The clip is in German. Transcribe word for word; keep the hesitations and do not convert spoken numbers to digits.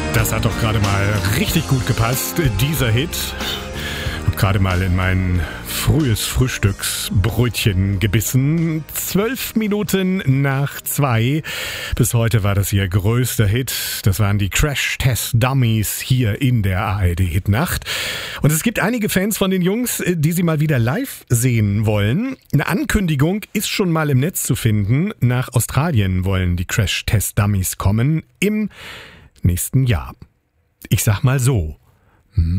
Das hat doch gerade mal richtig gut gepasst, dieser Hit. Hab gerade mal in mein frühes Frühstücksbrötchen gebissen. Zwölf Minuten nach zwei. Bis heute war das ihr größter Hit. Das waren die Crash-Test-Dummies hier in der A R D-Hitnacht. Und es gibt einige Fans von den Jungs, die sie mal wieder live sehen wollen. Eine Ankündigung ist schon mal im Netz zu finden. Nach Australien wollen die Crash-Test-Dummies kommen im nächsten Jahr. Ich sag mal so. Hm?